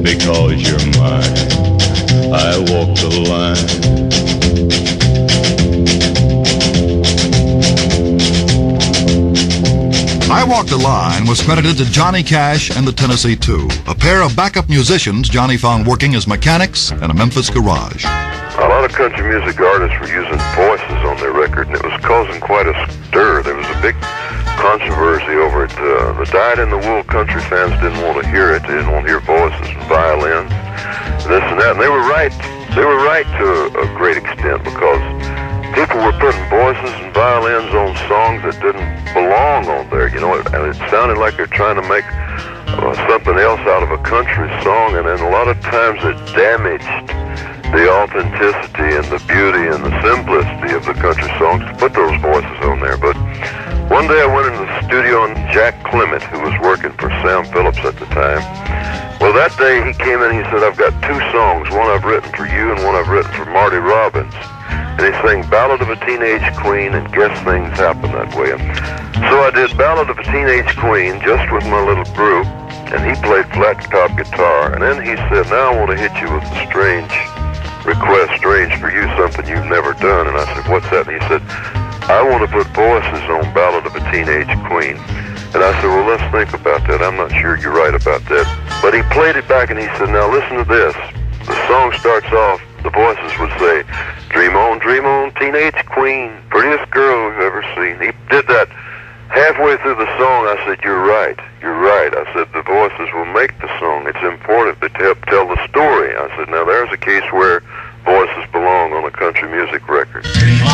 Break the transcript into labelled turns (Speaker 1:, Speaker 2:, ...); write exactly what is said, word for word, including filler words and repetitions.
Speaker 1: Because you're mine, I walk the line.
Speaker 2: I Walk the Line was credited to Johnny Cash and the Tennessee Two, a pair of backup musicians Johnny found working as mechanics in a Memphis garage.
Speaker 3: A lot of country music artists were using voices on their record, and it was causing quite a stir. There was a big controversy over it. Uh, the dyed-in-the-wool country fans didn't want to hear it. They didn't want to hear voices and violins, this and that. And they were right. They were right to a great extent, because people were putting voices and violins on songs that didn't belong on there. You know, and it sounded like they're trying to make uh, something else out of a country song, and then a lot of times it damaged the authenticity and the beauty and the simplicity of the country songs to put those voices on there. But one day I went into the studio, and Jack Clement, who was working for Sam Phillips at the time, well, that day he came in and he said, I've got two songs, one I've written for you and one I've written for Marty Robbins. And he sang Ballad of a Teenage Queen and Guess Things Happen That Way. So I did Ballad of a Teenage Queen just with my little group, and he played flat top guitar. And then he said, now I want to hit you with a strange request, strange for you, something you've never done. And I said, what's that? And he said, I want to put voices on Ballad of a Teenage Queen. And I said, well, let's think about that. I'm not sure you're right about that. But he played it back, and he said, now listen to this. The song starts off, the voices would say, dream on, dream on, teenage queen, prettiest girl we've ever seen. He did that halfway through the song. I said, you're right, you're right. I said, the voices will make the song. It's important to help tell the story. I said, now there's a case where voices belong on a country music record.